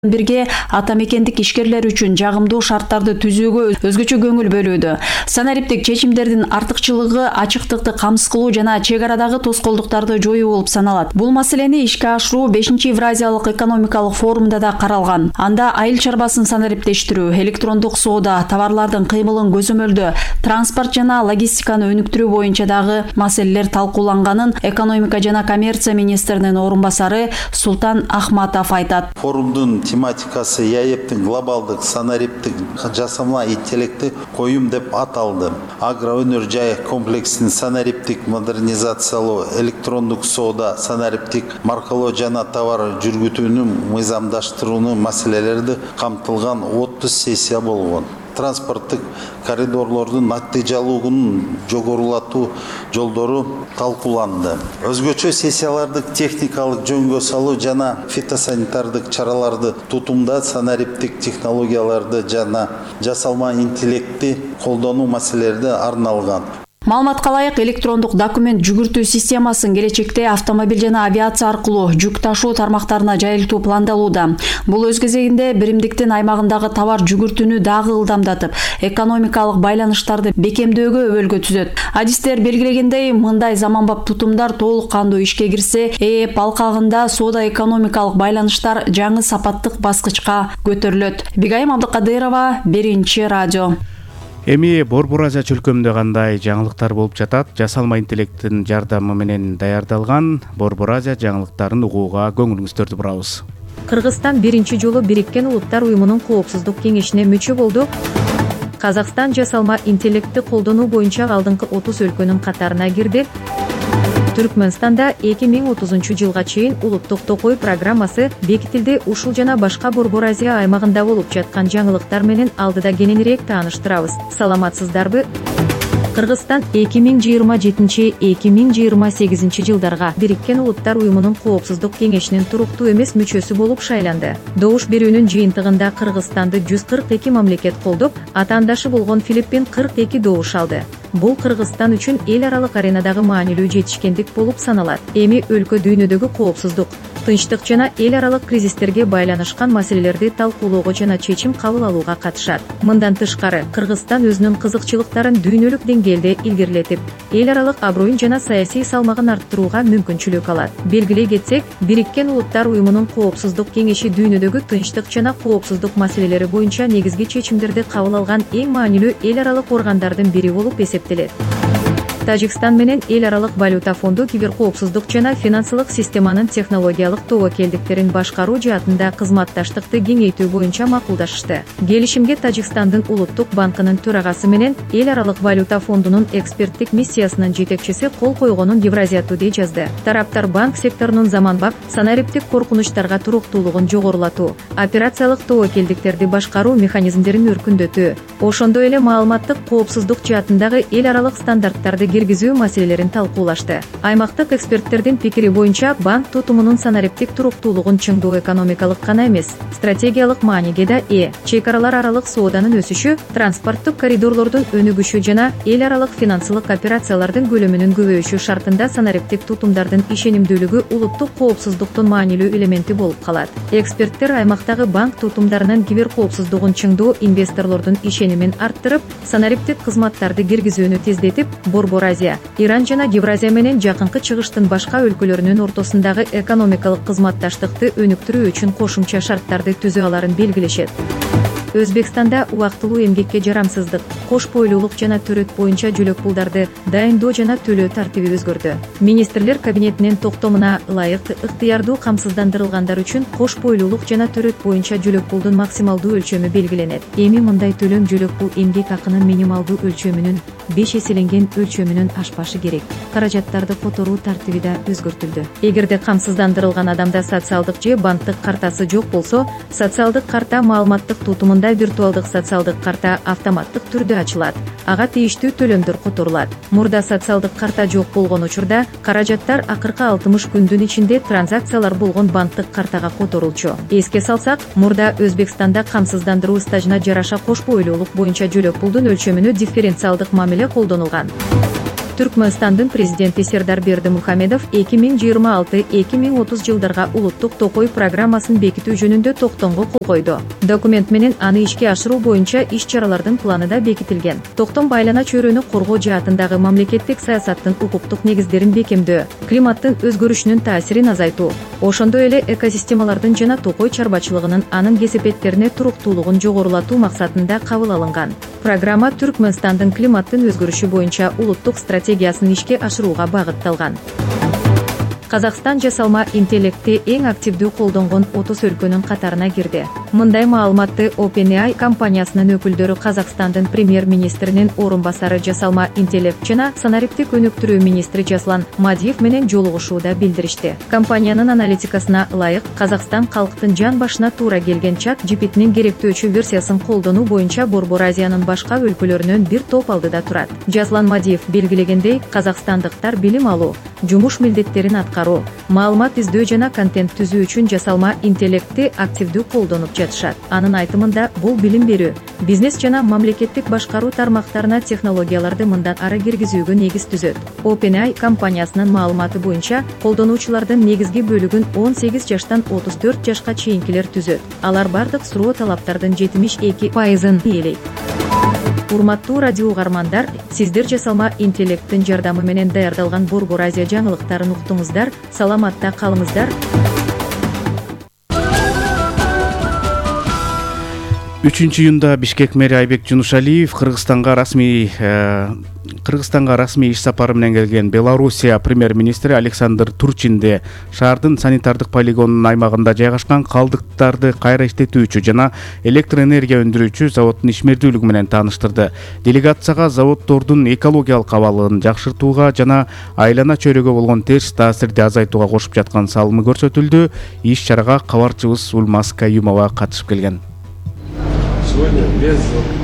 бирге ата мекендик ишкерлер үчүн жагымдуу шарттарды түзүүгө өзгөчө көңүл бөлүүдө. Санариптик чечимдердин артыкчылыгы ачыктыкты камсыз кылуу жана чек арадагы тоскоолдуктарды жоюу болуп саналат. Бул маселени ишке ашыруу 5-Евразиялык экономикалык форумда да каралган. Анда айыл чарбасын санариптештирүү, электрондук соода, товарлардын кыймылын көзөмөлдөө, транспорт жана логистиканы өнүктүрүү боюнча дагы маселелер талкууланганын экономика жана коммерция министринин орун басары Султан Ахматов айтат. Форумдун тематикасы ЯЭПтин глобалдык санариптик жасалма интеллекти коюм деп аталды. Агроөнөр жай комплексин санариптик модернизациялоо, электрондук соода, санариптик маркалоо жана товар жүргүтүүнү мыйзамдаштыруу маселелери камтылган 30 сессия болгон. Транспорттук коридорлордун натыйжалуулугун жогорулатуу жолдору талкууланды. Өзгөчө сессиялардык техникалык жөнгө салуу жана фитосанитардык чараларды тутумда санариптик технологияларды жана жасалма интеллектти колдонуу маселелери арналган. Маалыматка ылайык, электрондук документ жүгүртүү системасын келечекте автомобиль жана авиация аркылуу жүк ташуу тармактарына жайылтуу пландалууда. Бул өз кезегинде биримдиктин аймагындагы товар жүгүртүүнү дагы ылдамдатып, экономикалык байланыштарды бекемдөөгө өбөлгө түзөт. Адистер белгилегендей, мындай заманбап тутумдар толук кандуу ишке кирсе, ЭЭП алкагында соода экономикалык байланыштар жаңы сапаттык баскычка көтөрүлөт. Бигайым Абдыкадырова, 1-радио. Эми Борбор Азия чөлкөмүндө кандай жаңылыктар болуп жатат? Жасалма интеллекттин жардамы менен даярдалган Борбор Азия жаңылыктарын угууга көңүлүңүздөрдү бурабыз. Кыргызстан биринчи жолу Бириккен Улуттар уюмунун коопсуздук кеңешине мүчө болду. Казакстан жасалма интеллектти колдонуу боюнча алдыңкы 30 өлкөнүн катарына кирди. Түркмөнстанда 2030 жылга чейин улуттук токой программасы бекитилди. Ушул жана башка Борбор Азия аймагында болуп жаткан жаңылыктар менен алдыда кененирээк тааныштырабыз. Саламатсыздарбы? Кыргызстан 2027-2028 жылдарга Бириккен Улуттар уюмунун коопсуздук кеңешинин туруктуу эмес мүчөсү болуп шайланды. Добуш берүүнүн жыйынтыгында Кыргызстанды 142 мамлекет колдоп, атаандашы болгон Филиппин 42 добуш алды. Бул Кыргызстан үчүн эл аралык аренадагы маанилүү жетишкендик болуп саналат. Эми өлкө дүйнөдөгү коопсуздук, тынчтык жана эл аралык кризистерге байланышкан маселелерди талкуулоого жана чечим кабыл алууга катышат. Мындан тышкары, Кыргызстан өзүнүн кызыкчылыктарын дүйнөлүк деңгээлде илгерилетип, эл аралык аброюн жана саясий салмагын арттырууга мүмкүнчүлүк алат. Белгилей кетсек, Бириккен Улуттар уюмунун коопсуздук кеңеши дүйнөдөгү тынчтык жана коопсуздук маселелери боюнча негизги чечимдерди кабыл алган эң маанилүү эл аралык органдардын бири болуп эсептелет. Тажикстан менен эл аралык валюта фонду киберкоопсуздук жана финансылык системанын технологиялык тобокелдиктерин башкаруу жаатында кызматташтыкты кеңейтүү боюнча макулдашышты. Келишимге Тажикстандын улуттук банкынын төрагасы менен эл аралык валюта фондунун эксперттик миссиясынын жетекчиси кол койгонун Евразия Today жазды. Тараптар банк секторунун заманбап санариптик коркунучтарга туруктуулугун жогорулатуу, операциялык тобокелдиктерди башкаруу механизмдерин өркүндөтүү, ошондой эле маалыматтык коопсуздук жаатындагы эл аралык стандарттарды киргизүү маселелерин талкуулашты. Аймактык эксперттердин пикири боюнча, банк тутумунун санариптик туруктуулугун чыңдоо экономикалык гана эмес, стратегиялык мааниге да ээ. Чек аралар аралык сооданын өсүшү, транспорттук коридорлордун өнүгүшү жана эл аралык финансылык операциялардын көлөмүнүн көбөйүшү шартында санариптик тутумдардын ишенимдүүлүгү улуттук коопсуздуктун маанилүү элементи болуп калат. Эксперттер аймактагы банк тутумдарынын киберкоопсуздугун чыңдоо инвесторлордун ишенимин арттырып, санариптик кызматтарды киргизүүнү тездетип, Борбор Азия, Иран жана Евразия менен жакынкы чыгыштын башка өлкөлөрүнүн ортосундагы экономикалык кызматташтыкты өнүктүрүү үчүн кошумча шарттарды түзүү аларын белгилешет. Өзбекстанда убактылуу эмгекке жарамсыздык, кош бойлуулук жана төрөт боюнча жөлөк пулдарды дайындоо жана төлөө тартиби өзгөрдү. Министрлер кабинетинин токтомуна ылайык ыктыярдуу камсыздандырылгандар үчүн кош бойлуулук жана төрөт боюнча жөлөк пулдун максималдуу өлчөмү белгиленет. Эми мындай төлөм жөлөк пул эмгек акынын минималдуу өлчөмүнүн 5 эселенген өлчөмүнүн ашпашы керек. Каражаттарды которуу тартиби да өзгөртүлдү. Эгерде камсыздандырылган адамда социалдык же банктык картасы жок болсо, социалдык карта маалыматтык тутумун виртуалдык социалдык карта автоматтык түрдө ачылат. Ага тийиштүү төлөмдөр которулат. Мурда социалдык карта жок болгон учурда каражаттар акыркы 60 күндүн ичинде транзакциялар болгон банктык картага которулчу. Эске салсак, мурда Өзбекстанда камсыздандыруу стажына жараша кош бойлуулук боюнча жөлөк пулдун өлчөмүнө дифференциалдык мамиле колдонулган. Түркмөнстандын президенти Сердар Бердимухамедов 2026-2030 жылдарга улуттук токой программасын бекитүү жөнүндө токтомго кол койду. Документ менен аны ишке ашыруу боюнча иш-чаралардын планы да бекитилген. Токтом байлана чөйрөнү коргоо жаатындагы мамлекеттик саясаттын укуктук негиздерин бекемдөө, климаттын өзгөрүшүнүн таасирин азайтуу, ошондой эле экосистемалардын жана токой чарбачылыгынын анын кесепеттерине туруктуулугун жогорулатуу максатында кабыл алынган. Программа Түркмөнстандын климаттын өзгөрүшү боюнча улуттук стратегиясын ишке ашырууга багытталган. Казакстан жасалма интеллектти эң активдүү колдонгон 30 өлкөнүн катарына кирди. Мындай маалыматты OpenAI компаниясынын өкүлдөрү Казакстандын премьер-министринин орун басары жасалма интеллект жана санариптик өнүктүрүү министри Жаслан Мадиев менен жолугушууда билдиришти. Компаниянын аналитикасына ылайык, Казакстан калктын жан башына туура келген ChatGPT'нин керектөөчү версиясын колдонуу боюнча Борбор Азиянын башка өлкөлөрүнөн бир топ алдыда турат. Жаслан Мадиев белгилегендей, казакстандыктар билим алуу, жумуш милдеттерин аткаруу, маалымат издөө жана контент түзүү үчүн жасалма интеллектти активдүү колдонуп жатышат. Анын айтымында, бул билим берүү, бизнес жана мамлекеттик башкаруу тармактарына технологияларды мындан ары киргизүүгө негиз түзөт. OpenAI компаниясынын маалыматы боюнча, колдонуучулардын негизги бөлүгүн 18 жаштан 34 жашка чейинкилер түзөт. Алар бардык суроо талаптардын 72%-ын ээлейт. Урматтуу радио угармандар, сиздер жасалма интеллекттин жардамы менен даярдалган Борбор Азия жаңылыктарын уктуңуздар. Саламатта калыңыздар. 3-июнда Бишкек мэри Айбек Жунушалиев Кыргызстанга расмий иш сапары менен келген Белоруссия премьер-министри Александр Турчинди шаардын санитардык полигонунун аймагында жайгашкан калдыктарды кайра иштетүүчү жана электр энергия өндүрүүчү заводдун ишмердүүлүгү менен тааныштырды. Делегацияга заводдордун экологиялык абалын жакшыртууга жана айлана чөйрөгө болгон терс таасирди азайтууга кошуп жаткан салымы көрсөтүлдү. Иш-чарага кабарчыбыз Улмаз Каюмова катышып келген. Сегодня без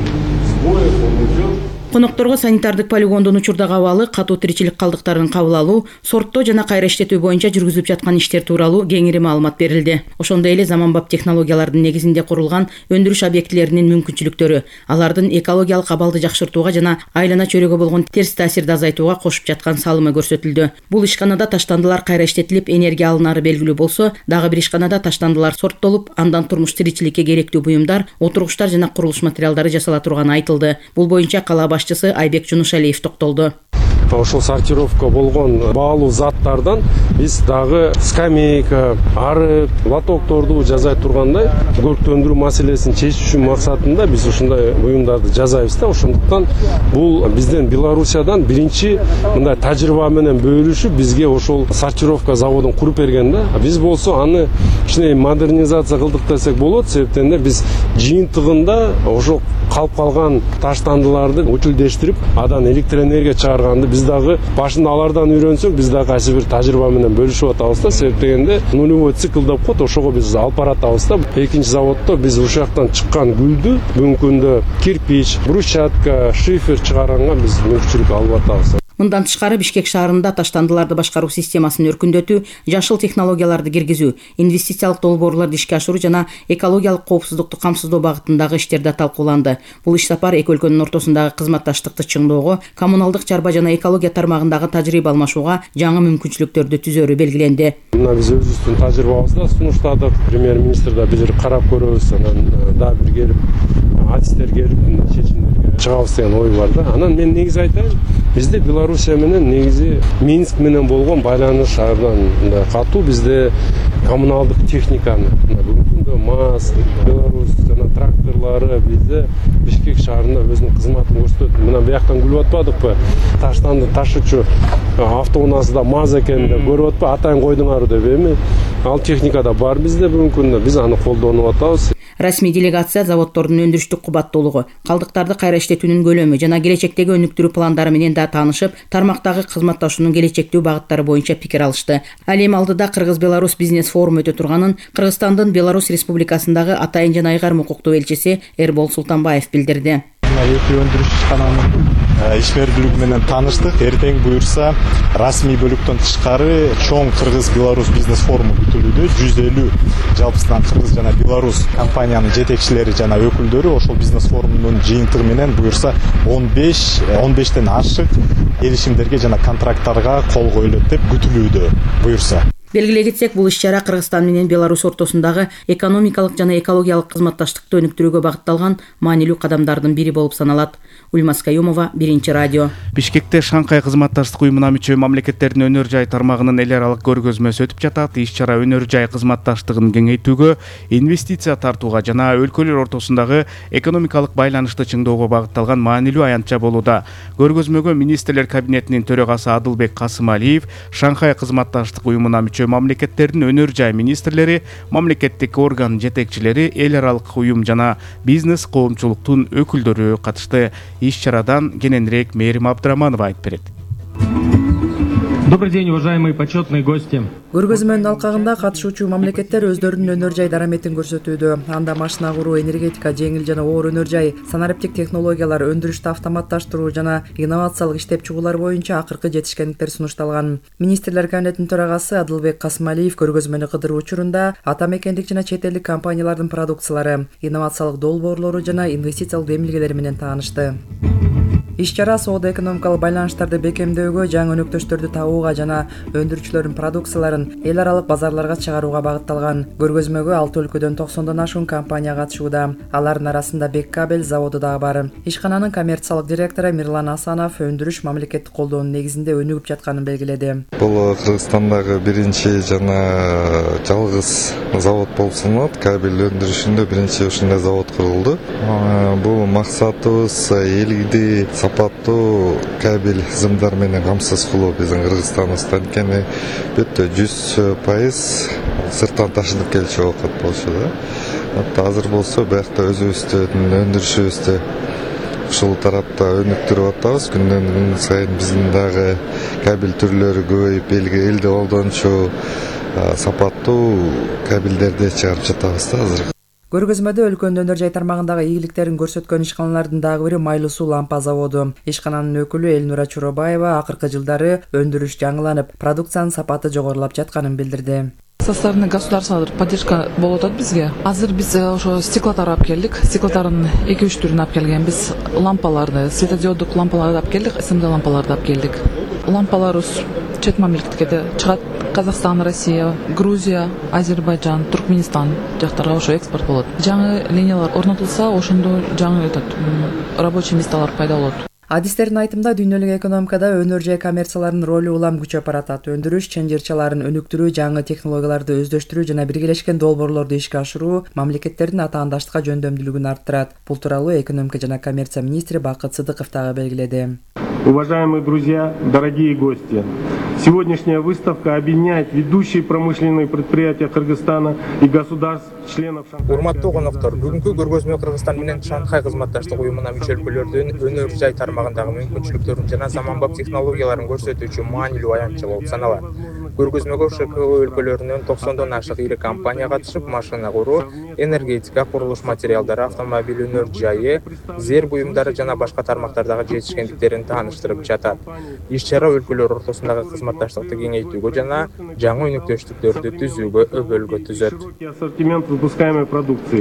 сбоев он идет. Конокторго санитардык полигондун учурдагы абалы, катуу тиричилик калдыктарын кабыл алуу, сорттоо жана кайра иштетүү боюнча жүргүзүлүп жаткан иштер тууралуу кеңири маалымат берилди. Ошондой эле заманбап технологиялардын негизинде курулган өндүрүш объектилеринин мүмкүнчүлүктөрү, алардын экологиялык абалды жакшыртууга жана айлана чөйрөгө болгон терс таасирди азайтууга кошуп жаткан салымы көрсөтүлдү. Бул ишканада таштандылар кайра иштетилип, энергия алынары белгилүү болсо, дагы бир ишканада таштандылар сорттолуп, андан турмуш тиричиликке керектүү буюмдар, отургучтар жана курулуш материалдары жасала турганы айтылды. Бул боюнча кала башчысы Айбек Жунушалиев токтолду. Ошол сортировка болгон баалуу заттардан биз дагы скамейка, арык, лотокторду жасай тургандай көрктөндүрүү маселесин чечүү максатында биз ушундай буюмдарды жасайбыз да. Ошондуктан бул бизден Белоруссиядан биринчи мындай тажрыйба менен бөлүшүп бизге ошол сортировка заводун куруп берген да. Биз болсо аны кичине модернизация кылдык десек болот, себептен да биз жыйынтыгында ошол калып калган таштандыларды утилдештирип, адан электр энергия чыгарганды биз дагы башында алардан үйрөнсөк, биз дагы кайсы бир тажрыйба менен бөлүшүп атабыз да. Себеп дегенде нулевой цикл деп коет, ошого биз алып баратабыз да. Экинчи заводдо биз ушул жактан чыккан гүлдү бүгүнкү күндө кирпич, брусчатка, шифер чыгарганга биз мүмкүнчүлүк алып атабыз. Мындан тышкары Бишкек шаарында таштандыларды башкаруу системасын өркүндөтүү, жашыл технологияларды киргизүү, инвестициялык долбоорлорду ишке ашыруу жана экологиялык коопсуздукту камсыздоо багытындагы иштер да талкууланды. Бул иш сапар эки өлкөнүн ортосундагы кызматташтыкты чыңдоого, коммуналдык чарба жана экология тармагындагы тажрыйба алмашууга жаңы мүмкүнчүлүктөрдү түзөрү белгиленди. Мына биз өзүбүздүн тажрыйбабызды сунуштадык. Премьер-министр да бир карап көрөбүз, анан да бир келип адистер келип чечимдерге чыгабыз деген ой бар да. Анан мен негизи айтайын, бизде Белоруссия менен негизи Минск менен болгон байланыш ардан катуу. Бизде коммуналдык техниканы, бүгүнкү күндө МАЗ, Беларусь жана тракторлору бизде Бишкек шаарында өзүнүн кызматын көрсөтөт. Мына бияктан күлүп атпадыкпы? Таштанды ташуучу автоунаасыда МАЗ экенин деп көрүп атпы? Атайын койдуңар деп эми. Ал техника да бар бизде бүгүнкү күндө. Биз аны колдонуп атабыз. Расмий делегация заводдордун өндүрүштүк кубаттуулугу, калдыктарды кайра иштетүүнүн көлөмү жана келечектеги өнүктүрүү пландары менен да таанышып, тармактагы кызматташуунун келечектүү багыттары боюнча пикир алышты. Ал эми алдыда Кыргыз-Беларусь бизнес форуму өтө турганын Кыргызстандын Беларусь Республикасындагы атайын жана ыйгарым укуктуу элчиси Эрбол Султанбаев билдирди. Эки өндүрүш ишкананын ишмердүүлүгү менен тааныштык. Эртең буюрса расмий бөлүктөн тышкары чоң Кыргыз-Беларусь бизнес форуму күтүлүүдө. 150 жалпысынан Кыргыз жана Беларусь компаниянын жетекчилери жана өкүлдөрү ошол бизнес форумунун жыйынтыгы менен буюрса 15-тен ашык келишимдерге жана контракттарга кол коюлат деп күтүлүүдө буюрса. Белгилей кетсек, бул иш-чара Кыргызстан менен Беларусь ортосундагы экономикалык жана экологиялык кызматташтыкты өнүктүрүүгө багытталган маанилүү кадамдардын бири болуп саналат. Ульмас Каюмова, Биринчи радио. Бишкекте Шанхай кызматташтык уюмуна мүчө мамлекеттердин өнөр жай тармагынын эл аралык көргөзмөсү өтүп жатат. Иш-чара өнөр жай кызматташтыгын кеңейтүүгө, инвестиция тартууга жана өлкөлөр ортосундагы экономикалык байланышты чыңдоого багытталган маанилүү аянтча болууда. Көргөзмөгө министрлер кабинетинин төрагасы Адылбек Касымалиев, Шанхай кызматташтык уюмуна мүчө мамлекеттердин өнөр жай министрлери, мамлекеттик орган жетекчилери, эл аралык уюм жана бизнес коомчулуктун өкүлдөрү катышты. Иш-чарадан кененирээк Мээрим Абдыраманова айтып берет. Добрый день, уважаемые почетные гости. Көргөзмөнүн алкагында катышуучу мамлекеттер өздөрүнүн өнөр жай дараметин көрсөтүүдө. Анда машина куруу, энергетика, жеңил жана оор өнөр жай, санариптик технологиялар, өндүрүштү автоматташтыруу жана инновациялык иштеп чыгуулар боюнча акыркы жетишкендиктер сунушталган. Министрлер кабинетинин төрагасы Адылбек Касымалиев көргөзмөнү кыдыруу учурунда ата мекендик жана чет элдик компаниялардын продукциялары, инновациялык долбоорлору жана инвестициялык демилгелери менен таанышты. Иш-чара соода-экономикалык байланыштарды бекемдөөгө, жаңы өнөктөштөрдү табууга жана өндүрүүчүлөрдүн продукцияларын эл аралык базарларга чыгарууга багытталган. Көргөзмөгө 6 өлкөдөн 90дон ашуун компания катышууда. Алардын арасында Беккабель заводу дагы бар. Ишкананын коммерциялык директору Мирлан Асанов өндүрүш мамлекеттик колдоонун негизинде өнүгүп жатканын белгиледи. Бул Кыргызстандагы биринчи жана жалгыз завод болуп саналат. Кабель өндүрүшүндө биринчи ушундай завод курулду. Бул максатыбыз элди сапаттуу кабель сымдар менен камсыз кылуу биздин Кыргызстаныбызда. Анткени бүттө 100% сырттан ташынып келчү окуп болчу да. Азыр болсо биякта өзүбүздүн өндүрүшүбүздү ушул тарапта өнүктүрүп атабыз. Күндөн күн сайын биздин дагы кабель түрлөрү көбөйүп, элди колдончу сапаттуу кабелдерди чыгарып жатабыз да азыр. Көргөзмөдө өлкөнүн өнөр жай тармагындагы ийгиликтерин көрсөткөн ишканалардын дагы бири Майлуу суу лампа заводу. Ишкананын өкүлү Элнура Чуробаева акыркы жылдары өндүрүш жаңыланып, продукциянын сапаты жогорулап жатканын билдирди. Со стороны государства поддержка болуп атат бизге. Азыр биз ошо стеклотар алып келдик. Стеклотардын 2-3 түрүн алып келгенбиз. Лампаларды, светодиоддук лампаларды алып келдик, СМД лампаларды алып келдик. Лампаларыбыз чет мамлекетке чыгат. Казакстан, Россия, Грузия, Азербайджан, Туркменистан жактарга ошо экспорт болот. Жаңы линиялар орнотулса, ошондо жаңы рабочий месталар пайда болот. Адистердин айтымында дүйнөлүк экономикада өнөр жай коммерцияларынын ролу улам күчөп баратат. Өндүрүш чынжырчаларын өнүктүрүү, жаңы технологияларды өздөштүрүү жана биргелешкен долбоорлорду ишке ашыруу мамлекеттердин атаандаштыкка жөндөмдүүлүгүн арттырат. Бул тууралуу экономика жана коммерция министри Бакыт Сыдыков дагы белгиледи. Уважаемые друзья, дорогие гости, сегодняшняя выставка объединяет ведущие промышленные предприятия Кыргызстана и государств, членов Шанхай. Урматтуу коноктор, бүгүнкү көргөзмө Кыргызстан менен Шанхай кызматташтык уюмуна мүчө өлкөлөрдүн өнөр жай тармагындагы мүмкүнчүлүктөрүн жана заманбап технологияларын көрсөтүүчү маанилүү аянтча болуп саналат. Көргөзмөгө ШКО өлкөлөрүнөн 90дон ашык ири компания катышып, машина куруу, энергетика, курулуш материалдары, автомобиль өнөр жайы, зер буюмдары жана башка тармактардагы жетишкендиктерин тааныштырып жатат. Иш-чара өлкөлөр ортосундагы кызматташтыкты кеңейтүүгө жана жаңы өнөктөштүктөрдү түзүүгө өбөлгө түзөт. Ассортимент выпускаемой продукции.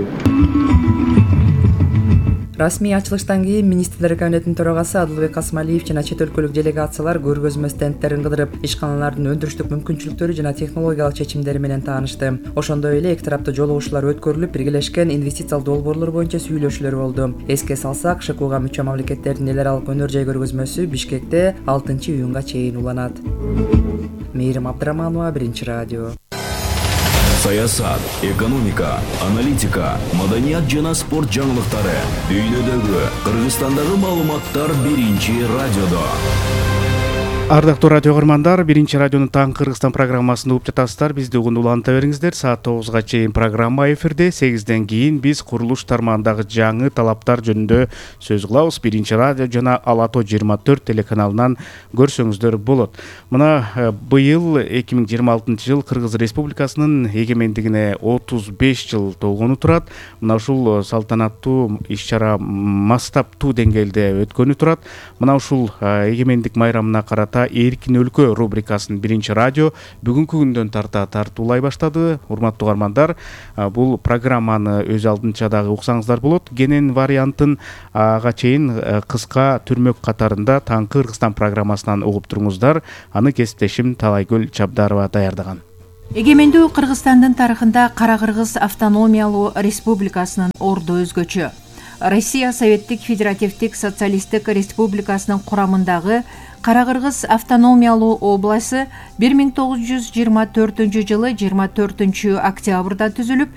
Расмий ачылыштан кийин министрлер кабинетинин төрагасы Адылбек Касымалиев жана чет өлкөлүк делегациялар көргөзмө стендтерин кыдырып, ишканалардын өндүрүштүк мүмкүнчүлүктөрү жана технологиялык чечимдери менен таанышты. Ошондой эле эки тараптуу жолугушуулар өткөрүлүп, биргелешкен инвестициялык долбоорлор боюнча сүйлөшүүлөр болду. Эске салсак, ШКУга мүчө мамлекеттердин эл аралык өнөр жай көргөзмөсү Бишкекте 6-июнга чейин уланат. Мээрим Абдыраманова, Биринчи радио. Саясат, экономика, аналитика, маданият жана спорт жаңылыктары, дүйнөдөгү, Кыргызстандагы маалыматтар Биринчи радиодо. Ардактуу радио көрмандар, биринчи радионун таң Кыргызстан программасын угуп жатасыздар. Бизди угуп уланта бериңиздер. Саат 9га чейин программа эфирде. 8ден кийин биз курулуш тармагындагы жаңы талаптар жөнүндө сөз кылабыз. Биринчи радио жана Алато 24 телеканалынан көрсөңүздөр болот. Мына быйыл 2026 жыл Кыргыз Республикасынын эгемендигине 35 жыл толгону турат. Мына ушул салтанаттуу иш-чара мастаптуу деңгээлде өткөнү турат. Мына ушул эгемендик майрамына карата Эркин өлкө рубрикасын биринчи радио бүгүнкү күндөн тарта тартуулай баштады. Урматтуу угармандар, бул программаны өз алдынча дагы уксаңыздар болот. Кенен вариантын ага чейин кыска түрмөк катарында таң Кыргызстан программасынан угуп туруңуздар. Аны кесиптешим Талайгүл Чабдарова даярдаган. Эгемендүү Кыргызстандын тарыхында Кара Кыргыз автономиялуу республикасынын орду өзгөчө. Россия Советтик Федеративдик Социалисттик Республикасынын курамындагы Кара Кыргыз автономиялуу обласы 1924 жылы 24 октябрда түзүлүп,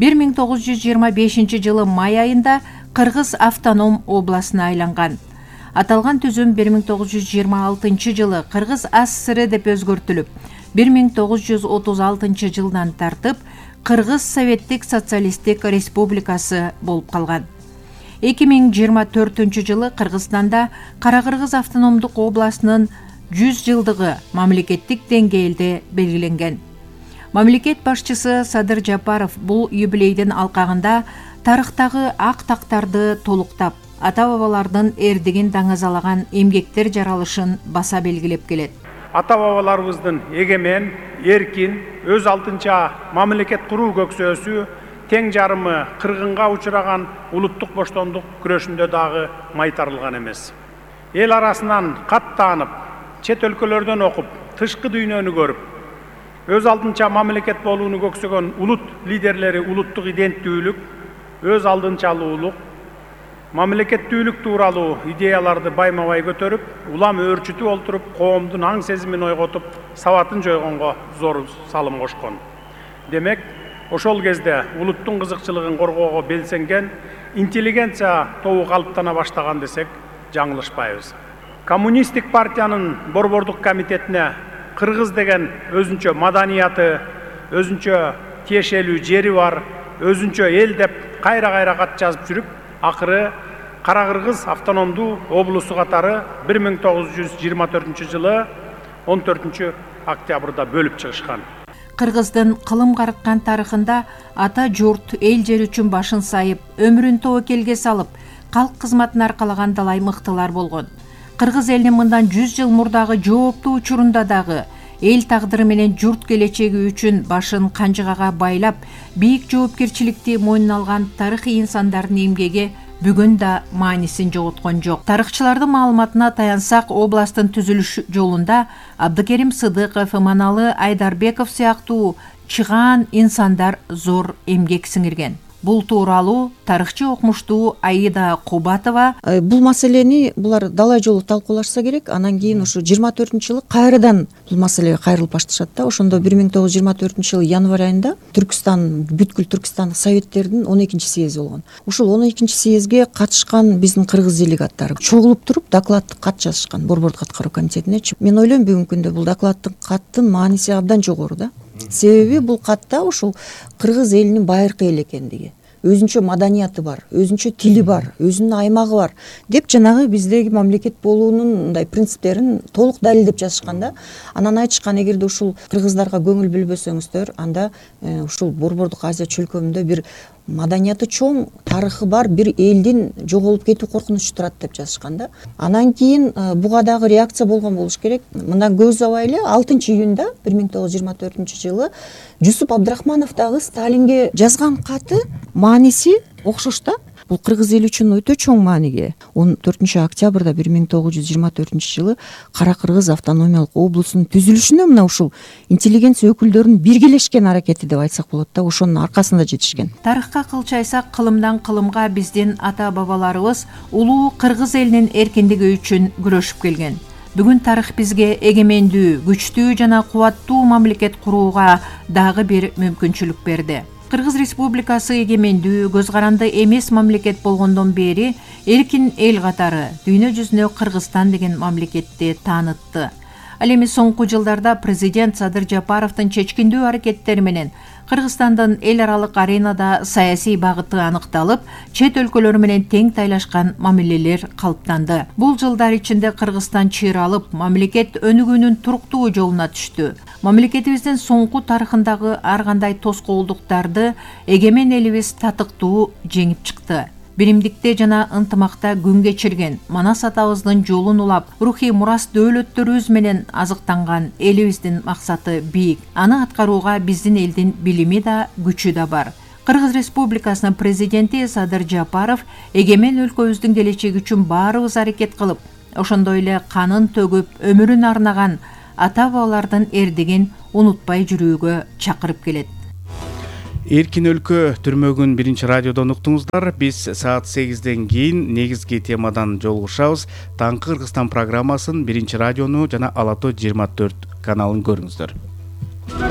1925 жылы май айында Кыргыз автоном обласына айланган. Аталган түзүм 1926 жылы Кыргыз АССР деп өзгөртүлүп, 1936 жылдан тартып Кыргыз Советтик Социалисттик Республикасы болуп калган. 2024 жылы Кыргызстанда Кара Кыргыз автономдук областынын 100 жылдыгы мамлекеттик деңгээлде белгиленген. Мамлекет башчысы Садыр Жапаров бул юбилейдин алкагында тарыхтагы ак тактарды толуктап, ата-бабалардын эрдигин даңазалаган эмгектер жаралышын баса белгилеп келет. Ата-бабаларыбыздын эгемен, эркин, өз алдынча мамлекет куруу көксөөсү тең жарымы кыргынга учураган улуттук боштондук күрөшүндө дагы майтарылган эмес. Эл арасынан кат таанып, чет өлкөлөрдөн окуп, тышкы дүйнөнү көрүп, өз алдынча мамлекет болууну көксөгөн улут лидерлери улуттук иденттүүлүк, өз алдынчалуулук, мамлекеттүүлүк тууралуу идеяларды байма-бай көтөрүп, улам өөрчүтүп олтуруп, коомдун аң сезимин ойготуп, сабатын жойгонго зор салым кошкон. Демек, ошол кезде улуттун кызыкчылыгын коргоого белсенген интеллигенция тобу калыптана баштаган десек жаңылышпайбыз. Коммунисттик партиянын борбордук комитетине кыргыз деген өзүнчө маданияты, өзүнчө тиешелүү жери бар, өзүнчө эл деп кайра кат жазып жүрүп, акыры Кара Кыргыз автономдуу облусу катары 1924 жылы 14 октябрда бөлүп чыгышкан. Кыргыздын кылым карыккан тарыхында ата журт эл жер үчүн башын сайып, өмүрүн тобокелге салып, калк кызматын аркалаган далай мыктылар болгон. Кыргыз элинин мындан 100 жыл мурдагы жооптуу учурунда дагы эл тагдыры менен журт келечеги үчүн башын канжыгага байлап, бийик жоопкерчиликти мойнуна алган тарыхый инсандардын эмгеги бүгүн да маанисин жоготкон жок. Тарыхчылардын маалыматына таянсак, областтын түзүлүш жолунда Абдыкерим Сыдыков, Маналы Айдарбеков сыяктуу чыгаан инсандар зор эмгек сиңирген. Бул тууралуу тарыхчы окумуштуу Аида Кубатова бул маселени булар далай жолу талкуулашса керек. Анан кийин ушу 24-жылы кайрадан бул маселеге кайрылып башташат да. Ошондо 1924-жылы январь айында Түркстан, бүткүл Түркстан советтердин 12-съези болгон. Ушул 12-съезге катышкан биздин кыргыз делегаттары чогулуп туруп докладдык кат жазышкан борбордук аткаруу комитетине. Мен ойлойм бүгүнкү күндө бул докладдык каттын мааниси абдан жогору да. Себеби бул катта ушул кыргыз элинин байыркы эл экендиги, өзүнчө маданияты бар, өзүнчө тили бар, өзүнүн аймагы бар деп жанагы биздеги мамлекет болуунун мындай принциптерин толук далилдеп жазышкан да. Анан айтышкан, эгерде ушул кыргыздарга көңүл бөлбөсөңүздөр, анда ушул борбордук Азия чөлкөмүндө бир маданияты чоң, тарыхы бар бир элдин жоголуп кетүү коркунучу турат деп жазышкан да. Анан кийин буга дагы реакция болгон болуш керек. Мындан көп убай эле 6-июнда 1924-жылы Жусуп Абдрахманов дагы Сталинге жазган каты мааниси окшош да. Бул кыргыз эли үчүн өтө чоң мааниге. 14 октябрда 1924-жылы Кара Кыргыз автономиялык облусунун түзүлүшүнө мына ушул интеллигенция өкүлдөрүнүн биргелешкен аракети деп айтсак болот да, ошонун аркасында жетишкен. Тарыхка кылчайсак, кылымдан кылымга биздин ата-бабаларыбыз улуу кыргыз элинин эркиндиги үчүн күрөшүп келген. Бүгүн тарых бизге эгемендүү, күчтүү жана кубаттуу мамлекет курууга дагы бир мүмкүнчүлүк берди. Кыргыз Республикасы эгемендүү, көз каранды эмес мамлекет болгондон бери эркин эл катары дүйнө жүзүнө Кыргызстан деген мамлекетти таанытты. Ал эми соңку жылдарда президент Садыр Жапаровдун чечкиндүү аракеттери менен Кыргызстандын эл аралык аренада саясий багыты аныкталып, чет өлкөлөр менен тең тайлашкан мамилелер калыптанды. Бул жылдар ичинде Кыргызстан чыйралып, мамлекет өнүгүүнүн туруктуу жолуна түштү. Мамлекетибиздин соңку тарыхындагы ар кандай тоскоолдуктарды эгемен элибиз татыктуу жеңип чыкты. Биримдикте жана ынтымакта күн кечирген, Манас атабыздын жолун улап, рухий мурас дөөлөттөрүбүз менен азыктанган элибиздин максаты бийик. Аны аткарууга биздин элдин билими да, күчү да бар. Кыргыз Республикасынын президенти Садыр Жапаров эгемен өлкөбүздүн келечеги үчүн баарыбыз аракет кылып, ошондой эле канын төгүп, өмүрүн арнаган ата-бабалардын эрдигин унутпай жүрүүгө чакырып келет. Эркин өлкө түрмөгүн биринчи радиодон уктуңуздар. Биз саат 8ден кийин негизги темадан жолугушабыз. Таңкы Кыргызстан программасын биринчи радиону жана Ала Тоо 24 каналын көрүңүздөр.